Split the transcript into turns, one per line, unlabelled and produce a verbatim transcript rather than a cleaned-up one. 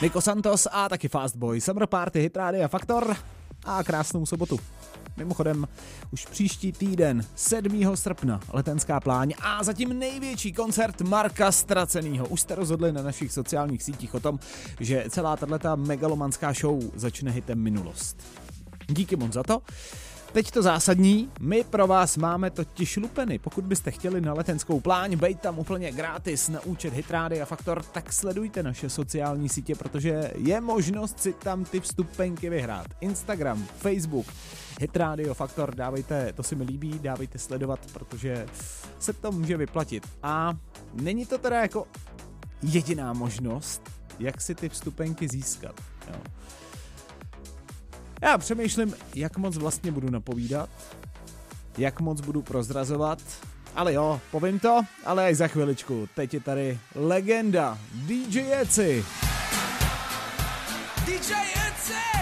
Nico Santos a taky Fastboy. Summer Party, Hit Radio Faktor a krásnou sobotu. Mimochodem, už příští týden, sedmého srpna, Letenská pláň a zatím největší koncert Marka Ztracenýho. Už jste rozhodli na našich sociálních sítích o tom, že celá tato megalomanská show začne hitem Minulost. Díky moc za to. Teď to zásadní, my pro vás máme totiž lupeny. Pokud byste chtěli na Letenskou pláň bejt tam úplně gratis na účet Hit Radio Faktor, tak sledujte naše sociální sítě, protože je možnost si tam ty vstupenky vyhrát. Instagram, Facebook, Hit Radio Faktor, dávejte, to si mi líbí, dávejte sledovat, protože se to může vyplatit. A není to teda jako jediná možnost, jak si ty vstupenky získat. Jo. Já přemýšlím, jak moc vlastně budu napovídat, jak moc budu prozrazovat, ale jo, povím to, ale až za chviličku. Teď je tady legenda D J Eci.
D J Eci!